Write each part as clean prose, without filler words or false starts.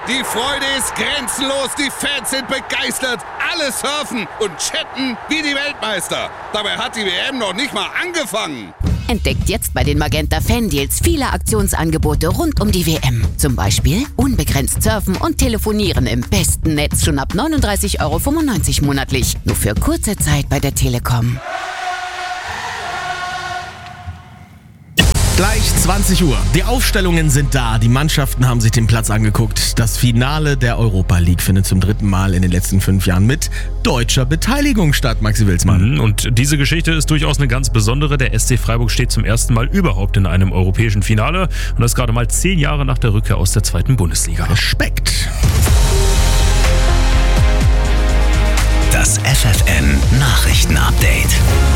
Die Freude ist grenzenlos, die Fans sind begeistert, alle surfen und chatten wie die Weltmeister. Dabei hat die WM noch nicht mal angefangen. Entdeckt jetzt bei den Magenta Fan-Deals viele Aktionsangebote rund um die WM. Zum Beispiel unbegrenzt surfen und telefonieren im besten Netz schon ab 39,95 € monatlich. Nur für kurze Zeit bei der Telekom. Gleich 20 Uhr. Die Aufstellungen sind da. Die Mannschaften haben sich den Platz angeguckt. Das Finale der Europa League findet zum 3. Mal in den letzten 5 Jahren mit deutscher Beteiligung statt, Maxi Wilsmann. Und diese Geschichte ist durchaus eine ganz besondere. Der SC Freiburg steht zum ersten Mal überhaupt in einem europäischen Finale. Und das gerade mal 10 Jahre nach der Rückkehr aus der 2. Bundesliga. Respekt. Das FFN Nachrichten-Update.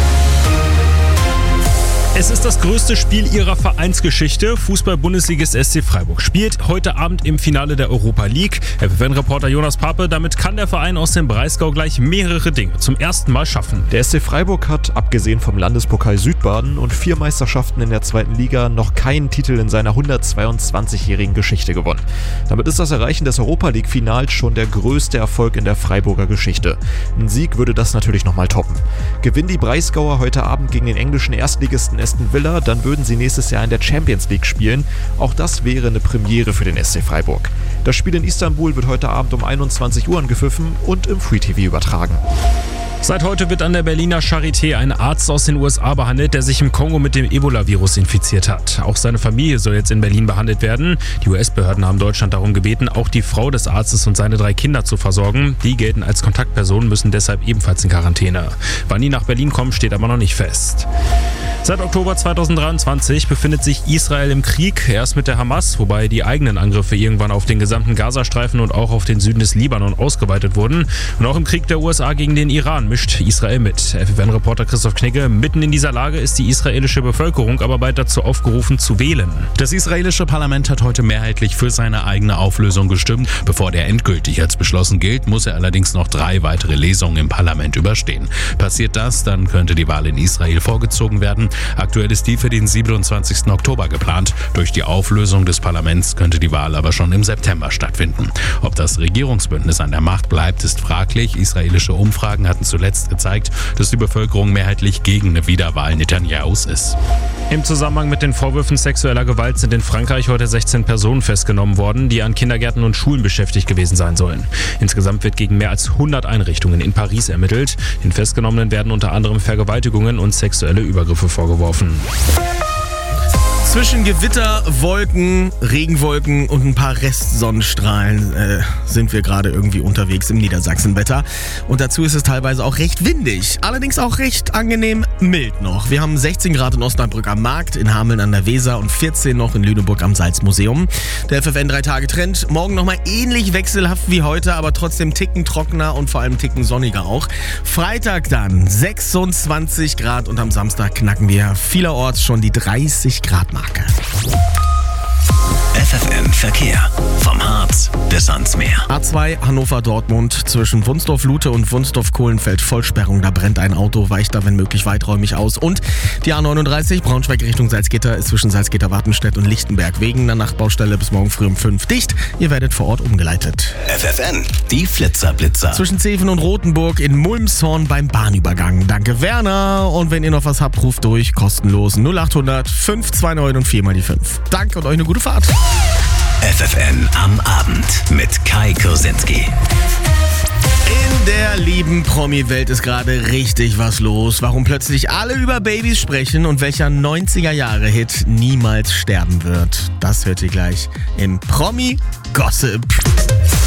Es ist das größte Spiel ihrer Vereinsgeschichte. Fußball-Bundesligist SC Freiburg spielt heute Abend im Finale der Europa League. FFN-Reporter Jonas Pape, damit kann der Verein aus dem Breisgau gleich mehrere Dinge zum ersten Mal schaffen. Der SC Freiburg hat, abgesehen vom Landespokal Südbaden und 4 Meisterschaften in der 2. Liga, noch keinen Titel in seiner 122-jährigen Geschichte gewonnen. Damit ist das Erreichen des Europa League-Finals schon der größte Erfolg in der Freiburger Geschichte. Ein Sieg würde das natürlich nochmal toppen. Gewinnen die Breisgauer heute Abend gegen den englischen Erstligisten Aston Villa, dann würden sie nächstes Jahr in der Champions League spielen. Auch das wäre eine Premiere für den SC Freiburg. Das Spiel in Istanbul wird heute Abend um 21 Uhr angepfiffen und im Free TV übertragen. Seit heute wird an der Berliner Charité ein Arzt aus den USA behandelt, der sich im Kongo mit dem Ebola-Virus infiziert hat. Auch seine Familie soll jetzt in Berlin behandelt werden. Die US-Behörden haben Deutschland darum gebeten, auch die Frau des Arztes und seine 3 Kinder zu versorgen. Die gelten als Kontaktpersonen, müssen deshalb ebenfalls in Quarantäne. Wann die nach Berlin kommen, steht aber noch nicht fest. Seit Oktober 2023 befindet sich Israel im Krieg, erst mit der Hamas, wobei die eigenen Angriffe irgendwann auf den gesamten Gazastreifen und auch auf den Süden des Libanon ausgeweitet wurden. Und auch im Krieg der USA gegen den Iran mischt Israel mit. FFN-Reporter Christoph Knigge, mitten in dieser Lage ist die israelische Bevölkerung aber bald dazu aufgerufen zu wählen. Das israelische Parlament hat heute mehrheitlich für seine eigene Auflösung gestimmt. Bevor der endgültig als beschlossen gilt, muss er allerdings noch 3 weitere Lesungen im Parlament überstehen. Passiert das, dann könnte die Wahl in Israel vorgezogen werden. Aktuell ist die für den 27. Oktober geplant. Durch die Auflösung des Parlaments könnte die Wahl aber schon im September stattfinden. Ob das Regierungsbündnis an der Macht bleibt, ist fraglich. Israelische Umfragen hatten zuletzt gezeigt, dass die Bevölkerung mehrheitlich gegen eine Wiederwahl Netanyahus ist. Im Zusammenhang mit den Vorwürfen sexueller Gewalt sind in Frankreich heute 16 Personen festgenommen worden, die an Kindergärten und Schulen beschäftigt gewesen sein sollen. Insgesamt wird gegen mehr als 100 Einrichtungen in Paris ermittelt. Den Festgenommenen werden unter anderem Vergewaltigungen und sexuelle Übergriffe vorgeworfen. Zwischen Gewitter, Wolken, Regenwolken und ein paar Restsonnenstrahlen sind wir gerade irgendwie unterwegs im Niedersachsenwetter. Und dazu ist es teilweise auch recht windig, allerdings auch recht angenehm mild noch. Wir haben 16 Grad in Osnabrück am Markt, in Hameln an der Weser und 14 noch in Lüneburg am Salzmuseum. Der FFN 3-Tage-Trend, morgen nochmal ähnlich wechselhaft wie heute, aber trotzdem ticken trockener und vor allem ticken sonniger auch. Freitag dann 26 Grad und am Samstag knacken wir vielerorts schon die 30 Grad Marke. FFN Verkehr. Vom Harz bis ans Meer. A2 Hannover-Dortmund zwischen Wunsdorf-Lute und Wunsdorf-Kohlenfeld Vollsperrung. Da brennt ein Auto, weicht da wenn möglich weiträumig aus. Und die A39 Braunschweig Richtung Salzgitter ist zwischen Salzgitter-Wartenstedt und Lichtenberg wegen einer Nachtbaustelle bis morgen früh um 5 dicht. Ihr werdet vor Ort umgeleitet. FFN, die Flitzer-Blitzer. Zwischen Zeven und Rothenburg in Mulmshorn beim Bahnübergang. Danke Werner. Und wenn ihr noch was habt, ruft durch. Kostenlos 0800 529 und 4 mal die 5. Danke und euch eine gute Fahrt. FFN am Abend mit Kai Kursinski. In der lieben Promi-Welt ist gerade richtig was los. Warum plötzlich alle über Babys sprechen und welcher 90er-Jahre-Hit niemals sterben wird. Das hört ihr gleich im Promi-Gossip.